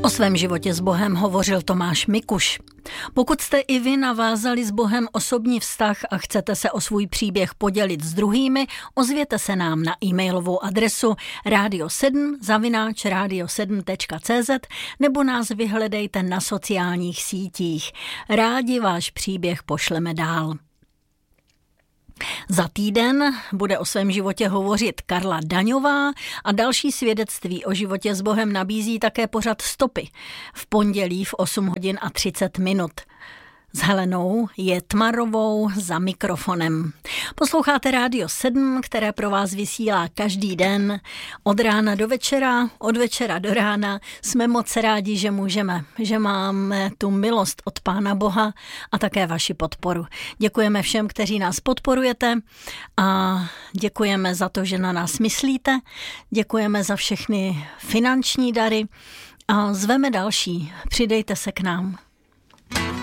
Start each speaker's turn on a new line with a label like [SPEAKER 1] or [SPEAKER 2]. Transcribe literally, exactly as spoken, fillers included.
[SPEAKER 1] O svém životě s Bohem hovořil Tomáš Mikuš. Pokud jste i vy navázali s Bohem osobní vztah a chcete se o svůj příběh podělit s druhými, ozvěte se nám na e-mailovou adresu radio sedm zavináč radio sedm tečka cé zet nebo nás vyhledejte na sociálních sítích. Rádi váš příběh pošleme dál. Za týden bude o svém životě hovořit Karla Daňová a další svědectví o životě s Bohem nabízí také pořad Stopy v pondělí v osm hodin a třicet minut. S Helenou Jetmarovou za mikrofonem. Posloucháte Rádio sedm, které pro vás vysílá každý den od rána do večera, od večera do rána. Jsme moc rádi, že můžeme, že máme tu milost od Pána Boha a také vaši podporu. Děkujeme všem, kteří nás podporujete a děkujeme za to, že na nás myslíte. Děkujeme za všechny finanční dary a zveme další. Přidejte se k nám.